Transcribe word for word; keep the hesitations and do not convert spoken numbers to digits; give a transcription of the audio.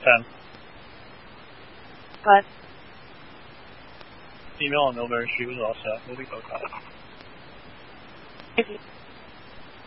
ten. What? Email on Millbury Street was all set. We'll be both out. Thank you.